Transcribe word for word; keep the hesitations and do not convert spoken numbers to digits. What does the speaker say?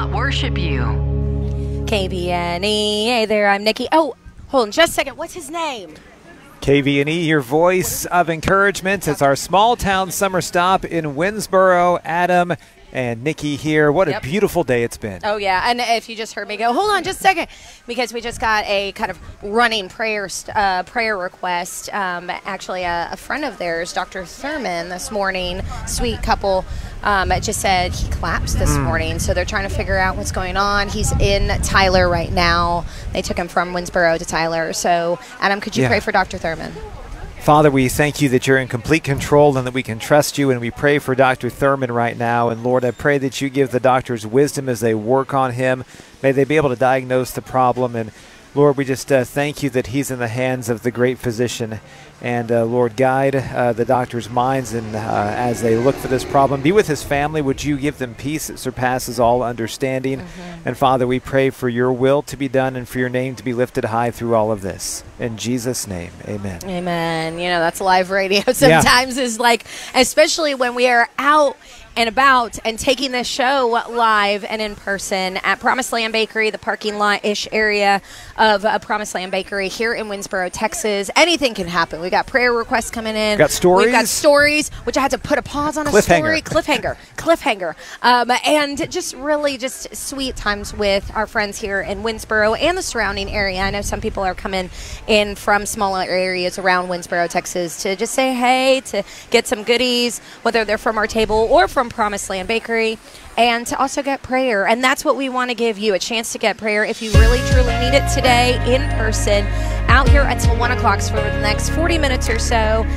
worship you. K V N E. Hey there, I'm Nikki. Oh, hold on just a second. What's his name? K V N E, your voice of encouragement. It's our small town summer stop in Winsboro. Adam and Nikki here. What Yep. a beautiful day it's been. Oh, yeah. And if you just heard me go, hold on just a second, because we just got a kind of running prayer st- uh, prayer request. Um, actually, a, a friend of theirs, Doctor Thurman, this morning, sweet couple, um, just said he collapsed this Mm. morning. So they're trying to figure out what's going on. He's in Tyler right now. They took him from Winsboro to Tyler. So, Adam, could you Yeah. pray for Doctor Thurman? Father, we thank you that you're in complete control and that we can trust you, and we pray for Doctor Thurman right now. And Lord, I pray that you give the doctors wisdom as they work on him. May they be able to diagnose the problem. And Lord, we just uh, thank you that he's in the hands of the great physician. And uh, Lord, guide uh, the doctors' minds and uh, as they look for this problem. Be with his family. Would you give them peace that surpasses all understanding? Mm-hmm. And Father, we pray for your will to be done and for your name to be lifted high through all of this. In Jesus' name, amen. Amen. You know, that's live radio sometimes is like, especially when we are out and about and taking this show live and in person at Promised Land Bakery, the parking lot-ish area of uh, Promised Land Bakery here in Winsboro, Texas. Anything can happen. We got prayer requests coming in. Got stories. We've got stories, which I had to put a pause on a Cliffhanger. story. Cliffhanger. Cliffhanger. Um, and just really just sweet times with our friends here in Winsboro and the surrounding area. I know some people are coming in from smaller areas around Winsboro, Texas to just say hey, to get some goodies, whether they're from our table or from Promised Land Bakery, and to also get prayer. And that's what we want to give you, a chance to get prayer if you really truly need it today in person, out here until one o'clock for the next forty minutes or so.